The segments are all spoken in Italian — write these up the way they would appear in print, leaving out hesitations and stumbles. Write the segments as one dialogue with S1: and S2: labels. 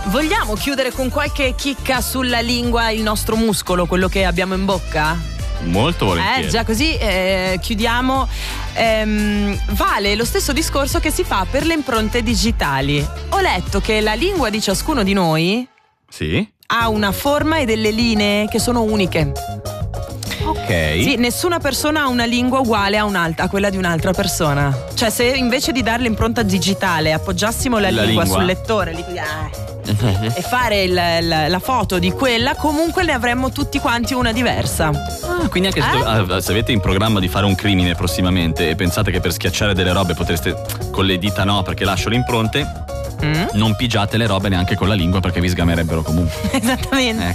S1: Vogliamo chiudere con qualche chicca sulla lingua, il nostro muscolo, quello che abbiamo in bocca?
S2: Molto volentieri.
S1: Già così chiudiamo. Vale lo stesso discorso che si fa per le impronte digitali. Ho letto che la lingua di ciascuno di noi
S2: Sì.
S1: ha una forma e delle linee che sono uniche.
S2: Ok.
S1: Sì, nessuna persona ha una lingua uguale a quella di un'altra persona. Cioè, se invece di dare l'impronta digitale appoggiassimo la lingua sul lettore e fare la foto di quella, comunque ne avremmo tutti quanti una diversa.
S2: Quindi anche se avete in programma di fare un crimine prossimamente e pensate che per schiacciare delle robe potreste con le dita no, perché lascio le impronte, non pigiate le robe neanche con la lingua, perché vi sgamerebbero comunque.
S1: Esattamente.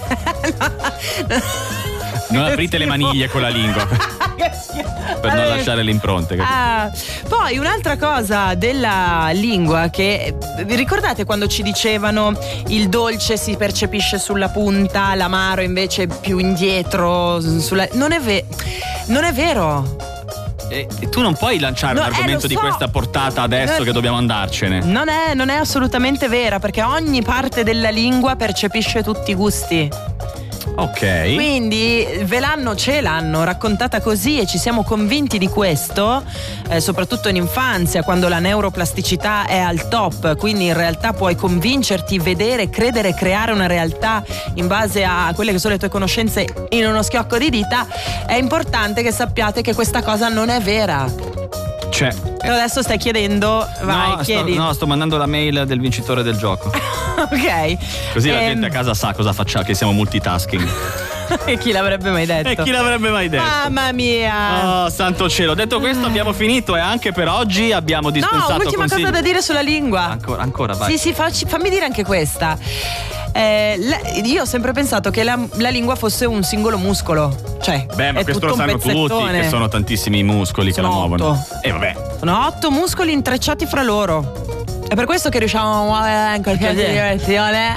S2: Non aprite le maniglie con la lingua per non lasciare le impronte.
S1: Poi un'altra cosa della lingua, che vi ricordate quando ci dicevano il dolce si percepisce sulla punta, l'amaro invece più indietro non è vero.
S2: E tu non puoi lanciare un argomento di questa portata adesso che dobbiamo andarcene.
S1: Non è assolutamente vera, perché ogni parte della lingua percepisce tutti i gusti.
S2: Ok.
S1: Quindi ce l'hanno raccontata così e ci siamo convinti di questo, soprattutto in infanzia, quando la neuroplasticità è al top, quindi in realtà puoi convincerti, vedere, credere, creare una realtà in base a quelle che sono le tue conoscenze in uno schiocco di dita. È importante che sappiate che questa cosa non è vera. Adesso stai chiedendo, chiedi.
S2: Sto mandando la mail del vincitore del gioco.
S1: Ok.
S2: Così la gente a casa sa cosa facciamo, che siamo multitasking.
S1: E chi l'avrebbe mai detto? Mamma mia.
S2: Oh, santo cielo. Detto questo, abbiamo finito e anche per oggi abbiamo dispensato
S1: ultima
S2: consigli.
S1: cosa da dire sulla lingua.
S2: Ancora, vai.
S1: Sì, fammi dire anche questa. Io ho sempre pensato che la lingua fosse un singolo muscolo. Cioè,
S2: ma questo lo sanno tutti, che sono tantissimi muscoli che la muovono.
S1: Sono 8 muscoli intrecciati fra loro. È per questo che riusciamo a muovere in qualche direzione.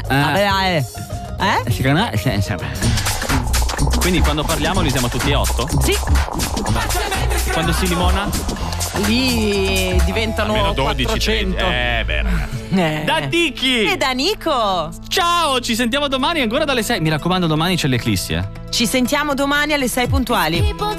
S2: Quindi quando parliamo li siamo tutti 8?
S1: Sì.
S2: Quando si limona?
S1: Lì diventano
S2: almeno 12,
S1: 400.
S2: Da Tiki
S1: e da Nico.
S2: Ciao, ci sentiamo domani ancora dalle 6. Mi raccomando, domani c'è l'eclissi.
S1: Ci sentiamo domani alle 6 puntuali.